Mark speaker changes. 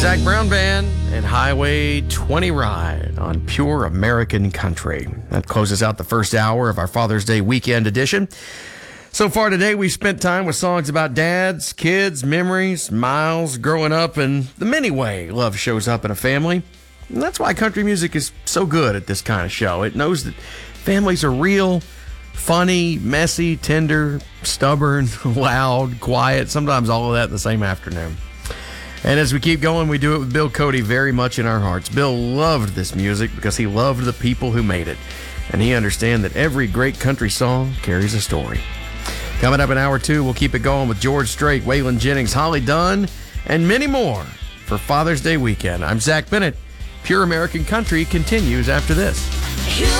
Speaker 1: Zac Brown Band and Highway 20 Ride on Pure American Country. That closes out the first hour of our Father's Day weekend edition. So far today, we've spent time with songs about dads, kids, memories, miles, growing up, and the many ways love shows up in a family. And that's why country music is so good at this kind of show. It knows that families are real, funny, messy, tender, stubborn, loud, quiet, sometimes all of that in the same afternoon. And as we keep going, we do it with Bill Cody very much in our hearts. Bill loved this music because he loved the people who made it. And he understands that every great country song carries a story. Coming up in hour two, we'll keep it going with George Strait, Waylon Jennings, Holly Dunn, and many more for Father's Day weekend. I'm Zach Bennett. Pure American Country continues after this.